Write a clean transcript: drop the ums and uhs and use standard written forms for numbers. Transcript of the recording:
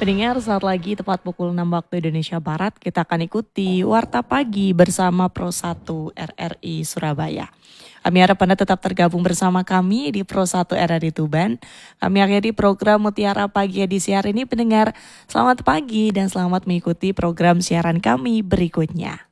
Pendengar, saat lagi tepat pukul 6 waktu Indonesia Barat, kita akan ikuti Warta Pagi bersama Pro 1 RRI Surabaya. Kami harap Anda tetap tergabung bersama kami di Pro 1 RRI Tuban. Kami akhiri program Mutiara Pagi edisi hari ini. Pendengar, selamat pagi dan selamat mengikuti program siaran kami berikutnya.